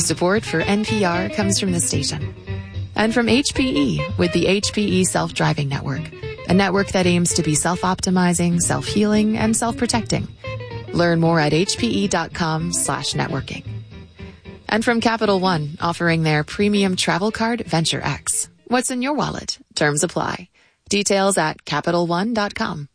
Support for NPR comes from the station. And from HPE with the HPE Self-Driving Network, a network that aims to be self-optimizing, self-healing, and self-protecting. Learn more at hpe.com/networking. And from Capital One, offering their premium travel card, Venture X. What's in your wallet? Terms apply. Details at CapitalOne.com.